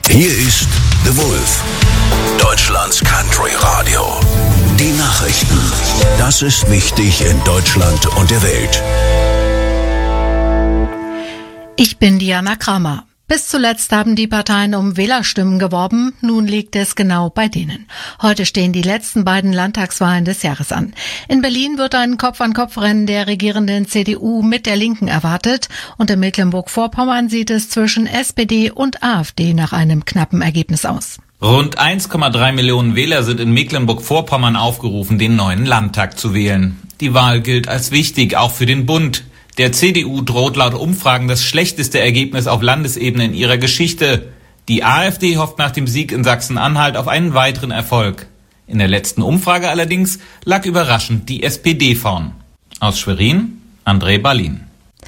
Hier ist The Wolf, Deutschlands Country Radio. Die Nachrichten. Das ist wichtig in Deutschland und der Welt. Ich bin Diana Kramer. Bis zuletzt haben die Parteien um Wählerstimmen geworben, nun liegt es genau bei denen. Heute stehen die letzten beiden Landtagswahlen des Jahres an. In Berlin wird ein Kopf-an-Kopf-Rennen der regierenden CDU mit der Linken erwartet und in Mecklenburg-Vorpommern sieht es zwischen SPD und AfD nach einem knappen Ergebnis aus. Rund 1,3 Millionen Wähler sind in Mecklenburg-Vorpommern aufgerufen, den neuen Landtag zu wählen. Die Wahl gilt als wichtig, auch für den Bund. Der CDU droht laut Umfragen das schlechteste Ergebnis auf Landesebene in ihrer Geschichte. Die AfD hofft nach dem Sieg in Sachsen-Anhalt auf einen weiteren Erfolg. In der letzten Umfrage allerdings lag überraschend die SPD vorn. Aus Schwerin, André Ballin.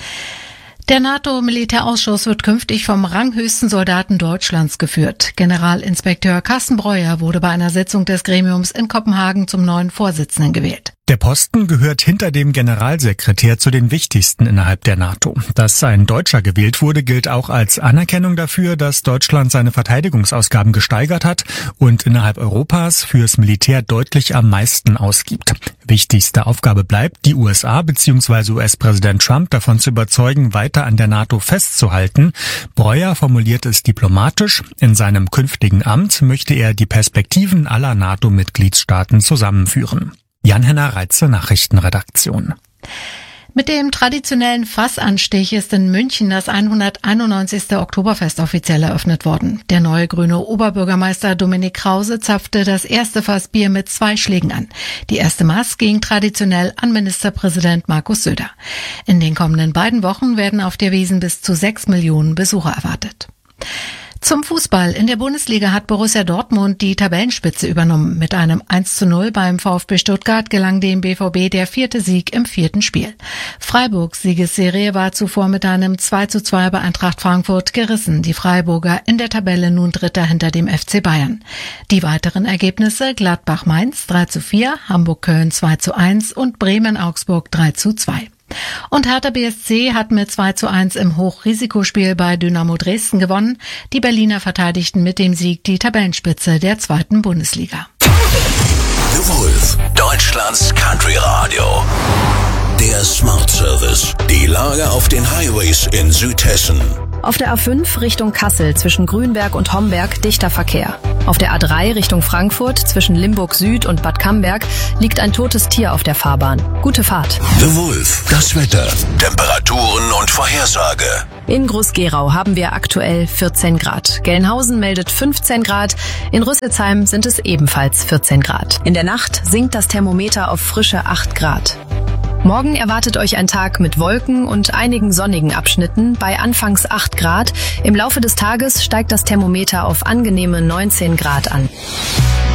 Der NATO-Militärausschuss wird künftig vom ranghöchsten Soldaten Deutschlands geführt. Generalinspekteur Carsten Breuer wurde bei einer Sitzung des Gremiums in Kopenhagen zum neuen Vorsitzenden gewählt. Der Posten gehört hinter dem Generalsekretär zu den wichtigsten innerhalb der NATO. Dass ein Deutscher gewählt wurde, gilt auch als Anerkennung dafür, dass Deutschland seine Verteidigungsausgaben gesteigert hat und innerhalb Europas fürs Militär deutlich am meisten ausgibt. Wichtigste Aufgabe bleibt, die USA bzw. US-Präsident Trump davon zu überzeugen, weiter an der NATO festzuhalten. Breuer formuliert es diplomatisch. In seinem künftigen Amt möchte er die Perspektiven aller NATO-Mitgliedstaaten zusammenführen. Jan-Henner Reitze, Nachrichtenredaktion. Mit dem traditionellen Fassanstich ist in München das 191. Oktoberfest offiziell eröffnet worden. Der neue grüne Oberbürgermeister Dominik Krause zapfte das erste Fassbier mit 2 Schlägen an. Die erste Maß ging traditionell an Ministerpräsident Markus Söder. In den kommenden beiden Wochen werden auf der Wiesn bis zu 6 Millionen Besucher erwartet. Zum Fußball. In der Bundesliga hat Borussia Dortmund die Tabellenspitze übernommen. Mit einem 1:0 beim VfB Stuttgart gelang dem BVB der 4. Sieg im 4. Spiel. Freiburgs Siegesserie war zuvor mit einem 2:2 bei Eintracht Frankfurt gerissen. Die Freiburger in der Tabelle nun Dritter hinter dem FC Bayern. Die weiteren Ergebnisse: Gladbach-Mainz 3:4, Hamburg-Köln 2:1 und Bremen-Augsburg 3:2. Und Hertha BSC hat mit 2:1 im Hochrisikospiel bei Dynamo Dresden gewonnen. Die Berliner verteidigten mit dem Sieg die Tabellenspitze der 2. Bundesliga. The Wolf, Deutschlands Country Radio. Der Smart Service. Die Lage auf den Highways in Südhessen. Auf der A5 Richtung Kassel zwischen Grünberg und Homberg dichter Verkehr. Auf der A3 Richtung Frankfurt zwischen Limburg Süd und Bad Camberg liegt ein totes Tier auf der Fahrbahn. Gute Fahrt. The Wolf, das Wetter, Temperaturen und Vorhersage. In Groß-Gerau haben wir aktuell 14 Grad. Gelnhausen meldet 15 Grad. In Rüsselsheim sind es ebenfalls 14 Grad. In der Nacht sinkt das Thermometer auf frische 8 Grad. Morgen erwartet euch ein Tag mit Wolken und einigen sonnigen Abschnitten bei anfangs 8 Grad. Im Laufe des Tages steigt das Thermometer auf angenehme 19 Grad an.